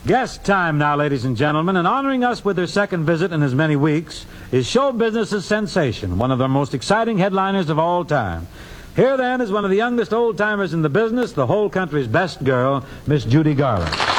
Guest time now, ladies and gentlemen, and honoring us with their second visit in as many weeks is show business's sensation, one of the most exciting headliners of all time. Here, then, is one of the youngest old-timers in the business, the whole country's best girl, Miss Judy Garland.